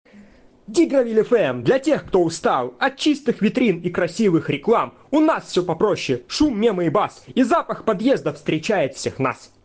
Дигровиль ФМ для тех, кто устал от чистых витрин и красивых реклам. У нас все попроще: шум, мемы и бас, и запах подъезда встречает всех нас.